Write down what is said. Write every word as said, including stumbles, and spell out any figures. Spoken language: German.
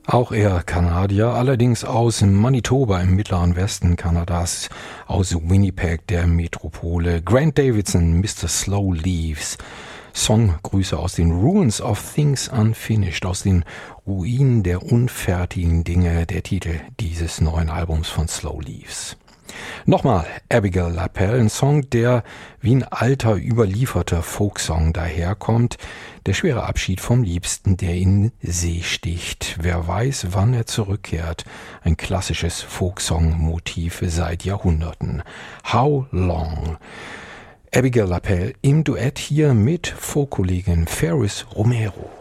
Auch er Kanadier, allerdings aus Manitoba im mittleren Westen Kanadas, aus Winnipeg, der Metropole. Grant Davidson, Mister Slow Leaves. Songgrüße aus den Ruins of Things Unfinished, aus den Ruinen der unfertigen Dinge, der Titel dieses neuen Albums von Slow Leaves. Nochmal Abigail LaPelle, ein Song, der wie ein alter, überlieferter Folksong daherkommt. Der schwere Abschied vom Liebsten, der in See sticht. Wer weiß, wann er zurückkehrt. Ein klassisches Folksong-Motiv seit Jahrhunderten. How Long? Abigail LaPelle im Duett hier mit Folk-Kollegin Ferris Romero.